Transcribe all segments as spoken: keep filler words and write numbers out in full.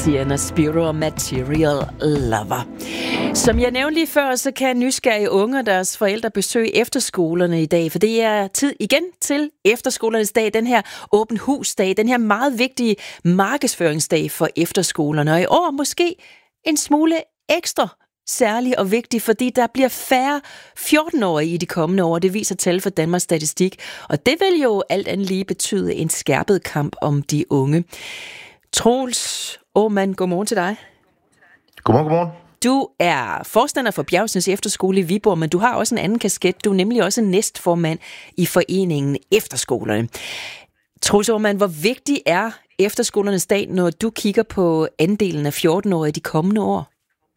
Sienna Spiro og Material Lover. Som jeg nævnte lige før, så kan nysgerrige unge og deres forældre besøge efterskolerne i dag, for det er tid igen til efterskolernes dag, den her åben husdag, den her meget vigtige markedsføringsdag for efterskolerne. Og i år måske en smule ekstra særlig og vigtig, fordi der bliver færre fjorten-årige i de kommende år. Det viser tal for Danmarks Statistik, og det vil jo alt andet lige betyde en skærpet kamp om de unge. Troels Aamand, godmorgen til dig. Godmorgen, godmorgen. Du er forstander for Bjergsnæs Efterskole i Viborg, men du har også en anden kasket. Du er nemlig også næstformand i foreningen Efterskolerne. Troels Aamand, hvor vigtig er efterskolernes dag, når du kigger på andelen af fjorten-årige de kommende år?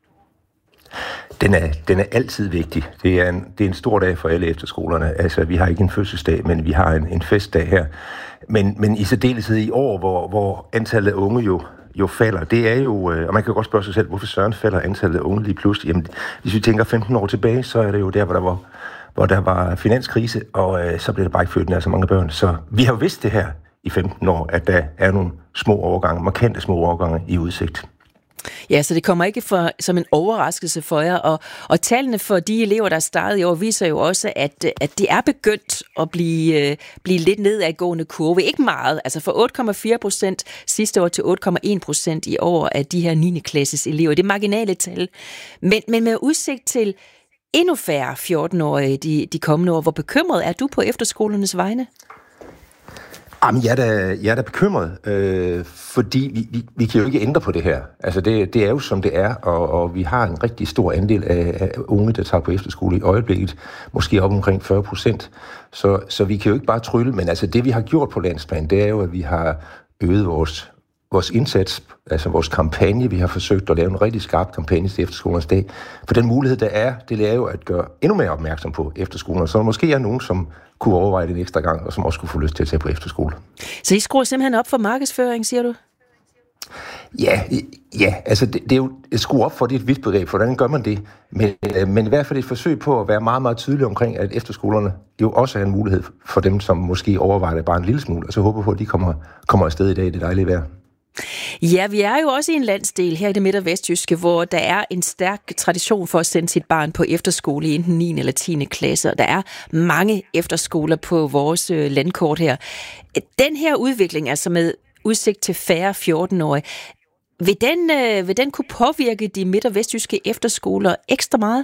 Den er, den er altid vigtig. Det er, en, det er en stor dag for alle efterskolerne. Altså, vi har ikke en fødselsdag, men vi har en, en festdag her. Men, men i særdeleshed i år, hvor, hvor antallet af unge jo, jo falder, det er jo, og man kan godt spørge sig selv, hvorfor søren falder antallet af unge lige pludselig? Jamen, hvis vi tænker femten år tilbage, så er det jo der, hvor der var, hvor der var finanskrise, og øh, så blev der bare ikke født nær så mange børn. Så vi har jo vidst det her i femten år, at der er nogle små overgange, markante små overgange i udsigt. Ja, så det kommer ikke for, som en overraskelse for jer, og, og tallene for de elever, der er startet i år, viser jo også, at, at det er begyndt at blive, blive lidt nedadgående kurve. Ikke meget, altså fra otte komma fire procent sidste år til otte komma en procent i år af de her niende klasses elever. Det er marginale tal, men, men med udsigt til endnu færre fjorten-årige de, de kommende år. Hvor bekymret er du på efterskolernes vegne? Jamen, jeg er da, jeg er da bekymret, øh, fordi vi, vi, vi kan jo ikke ændre på det her. Altså, det, det er jo, som det er, og, og vi har en rigtig stor andel af, af unge, der tager på efterskole i øjeblikket, måske op omkring fyrre procent. Så, så vi kan jo ikke bare trylle, men altså, det vi har gjort på landsplan, det er jo, at vi har øget vores, vores indsats, altså vores kampagne. Vi har forsøgt at lave en rigtig skarp kampagne til efterskolernes dag. For den mulighed, der er, det er jo at gøre endnu mere opmærksom på efterskolerne. Så der måske er nogen, som kunne overveje det en ekstra gang, og som også kunne få lyst til at tage på efterskole. Så I skruer simpelthen op for markedsføring, siger du? Ja, ja altså det, det er jo et skrue op for, det er et vidt begreb. Hvordan gør man det? Men, men i hvert fald et forsøg på at være meget, meget tydelig omkring, at efterskolerne jo også er en mulighed for dem, som måske overvejer det bare en lille smule, og så håber på, at de kommer, kommer afsted i dag i det dejlige vejr. Ja, vi er jo også i en landsdel her i det midt- og vestjyske, hvor der er en stærk tradition for at sende sit barn på efterskole i enten niende eller tiende klasse, og der er mange efterskoler på vores landkort her. Den her udvikling, altså med udsigt til færre fjorten-årige, vil den, vil den kunne påvirke de midt- og vestjyske efterskoler ekstra meget?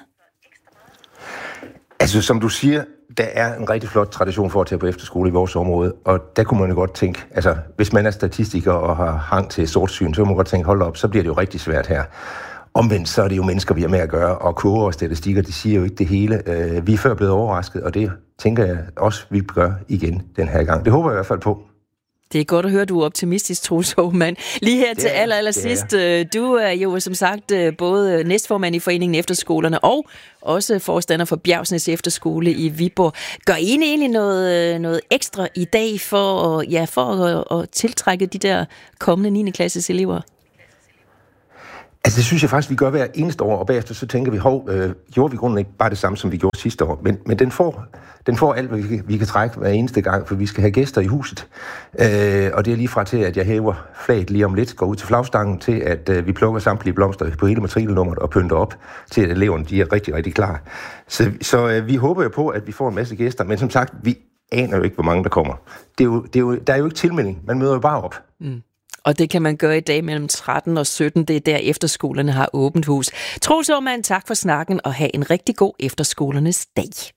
Altså, som du siger, der er en rigtig flot tradition for at tage på efterskole i vores område, og der kunne man jo godt tænke, altså, hvis man er statistiker og har hang til sortsyn, så må man godt tænke, hold op, så bliver det jo rigtig svært her. Omvendt, så er det jo mennesker, vi har med at gøre, og kurver og statistikker, de siger jo ikke det hele. Vi er før blevet overrasket, og det tænker jeg også, vi gør igen den her gang. Det håber jeg i hvert fald på. Det er godt at høre, at du er optimistisk, Troels Aamand. Lige her til aller, aller sidst. Du er jo som sagt både næstformand i foreningen Efterskolerne og også forstander for Bjergsnæs Efterskole i Viborg. Gør I egentlig noget, noget ekstra i dag for, ja, for at, at tiltrække de der kommende niende klasses elever? Altså, det synes jeg faktisk, vi gør hver eneste år, og bagefter så tænker vi, hov, øh, gjorde vi grunden ikke bare det samme, som vi gjorde sidste år, men, men den, får, den får alt, hvad vi kan, vi kan trække hver eneste gang, for vi skal have gæster i huset. Øh, og det er lige fra til, at jeg hæver flaget lige om lidt, går ud til flagstangen, til at øh, vi plukker samtlige blomster på hele matrikelnummeret og pynter op, til at eleverne de er rigtig, rigtig klar. Så, så øh, vi håber jo på, at vi får en masse gæster, men som sagt, vi aner jo ikke, hvor mange der kommer. Det er jo, det er jo, der er jo ikke tilmelding, man møder jo bare op. Mm. Og det kan man gøre i dag mellem tretten og sytten. Det er der efterskolerne har åbent hus. Troels Aamand, tak for snakken, og have en rigtig god efterskolernes dag.